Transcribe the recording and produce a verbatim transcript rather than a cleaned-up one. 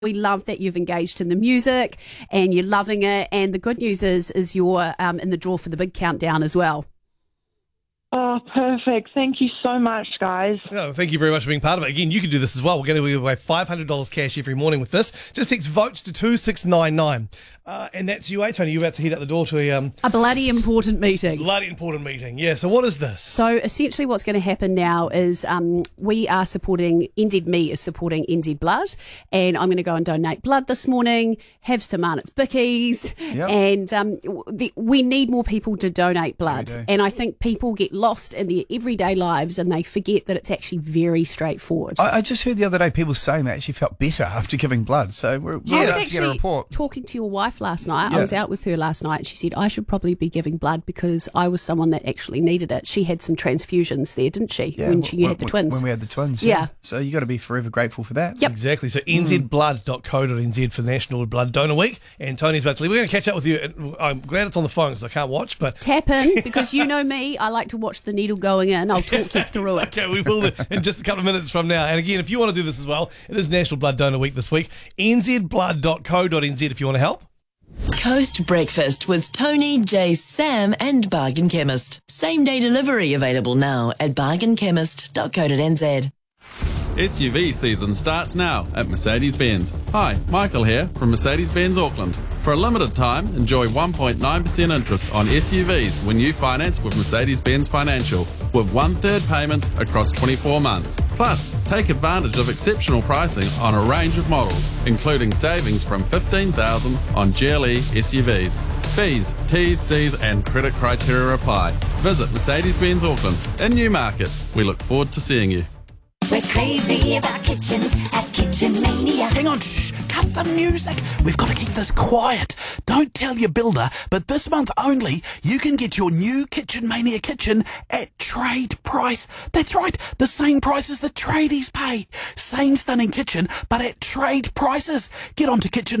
We love that you've engaged in the music and you're loving it. And the good news is, is you're um, in the draw for the big countdown as well. Oh, perfect. Thank you so much, guys. Oh, thank you very much for being part of it. Again, you can do this as well. We're going to give away five hundred dollars cash every morning with this. Just text VOTE to two six nine nine. Uh, and that's you, eh, Tony? You're about to head out the door to a... Um, A bloody important meeting. Bloody important meeting. Yeah, so what is this? So essentially what's going to happen now is um, we are supporting, N Z Me is supporting N Z Blood, and I'm going to go and donate blood this morning, have some Arnott's Bickies, Yep. and um, the, we need more people to donate blood. do. And I think people get lost in their everyday lives and they forget that it's actually very straightforward. I, I just heard the other day people saying they actually felt better after giving blood. So we're, we're I was about to get a actually report. talking to your wife last night. Yeah. I was out with her last night and she said, I should probably be giving blood because I was someone that actually needed it. She had some transfusions there, didn't she, Yeah, when she when, had the when- twins? When we had the twins. Yeah. So you got to be forever grateful for that. Yep. Exactly. So n z blood dot co dot n z for National Blood Donor Week. And Tony's about to leave. We're going to catch up with you. And I'm glad it's on the phone because I can't watch, but... Tap in, because you know me, I like to watch the needle going in. I'll talk you through it. Okay, we will in just a couple of minutes from now. And again, if you want to do this as well, it is National Blood Donor Week this week. n z blood dot co dot n z if you want to help. Coast Breakfast with Tony, Jay, Sam and Bargain Chemist. Same day delivery available now at bargain chemist dot co dot n z. S U V season starts now at Mercedes-Benz. Hi, Michael here from Mercedes-Benz Auckland. For a limited time, enjoy one point nine percent interest on S U Vs when you finance with Mercedes-Benz Financial, with one-third payments across twenty-four months. Plus, take advantage of exceptional pricing on a range of models, including savings from fifteen thousand dollars on G L E S U Vs. Fees, T's, C's and credit criteria apply. Visit Mercedes-Benz Auckland in Newmarket. We look forward to seeing you. We're crazy about kitchens at Kitchen Mania. Hang on, shh, cut the music. We've got to keep this quiet. Don't tell your builder, but this month only, you can get your new Kitchen Mania kitchen at trade price. That's right, the same prices the tradies pay. Same stunning kitchen, but at trade prices. Get on to kitchen